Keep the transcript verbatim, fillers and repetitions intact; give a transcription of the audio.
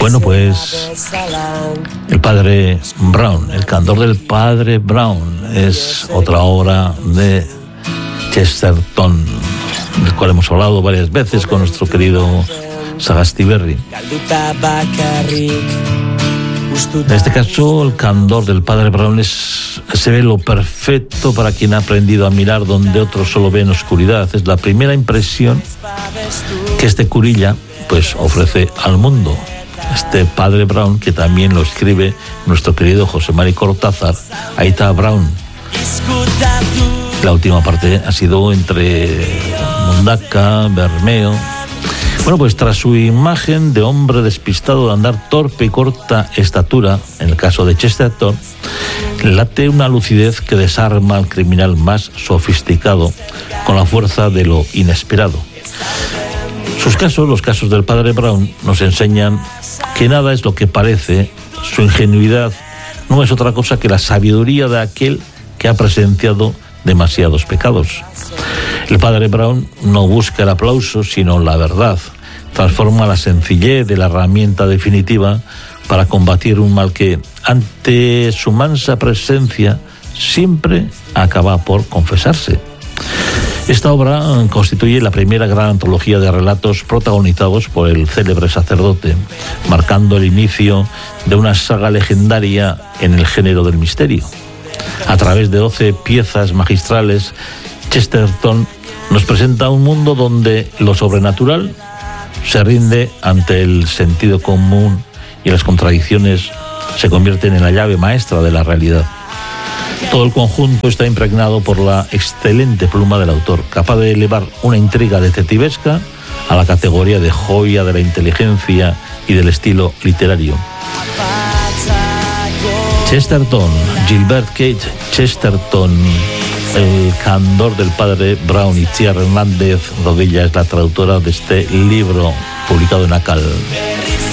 Bueno, pues el padre Brown, el Candor del padre Brown, es otra obra de Chesterton, del cual hemos hablado varias veces con nuestro querido Sagastiberri. En este caso, el Candor del padre Brown es, se ve lo perfecto para quien ha aprendido a mirar donde otros solo ven oscuridad. Es la primera impresión que este curilla pues ofrece al mundo. Este padre Brown, que también lo escribe nuestro querido José Mari Cortázar, ahí está Brown. La última parte ha sido entre Mundaca, Bermeo. Bueno, pues tras su imagen de hombre despistado de andar torpe y corta estatura, en el caso de Chesterton, late una lucidez que desarma al criminal más sofisticado con la fuerza de lo inesperado. Sus casos, los casos del padre Brown, nos enseñan que nada es lo que parece. Su ingenuidad no es otra cosa que la sabiduría de aquel que ha presenciado demasiados pecados. El padre Brown no busca el aplauso, sino la verdad. Transforma la sencillez de la herramienta definitiva para combatir un mal que, ante su mansa presencia, siempre acaba por confesarse. Esta obra constituye la primera gran antología de relatos protagonizados por el célebre sacerdote, marcando el inicio de una saga legendaria en el género del misterio. A través de doce piezas magistrales, Chesterton nos presenta un mundo donde lo sobrenatural se rinde ante el sentido común y las contradicciones se convierten en la llave maestra de la realidad. Todo el conjunto está impregnado por la excelente pluma del autor, capaz de elevar una intriga detectivesca a la categoría de joya de la inteligencia y del estilo literario. Chesterton, Gilbert Keith Chesterton, el Candor del padre Brown, y Tía Hernández Rodilla es la traductora de este libro publicado en ACAL.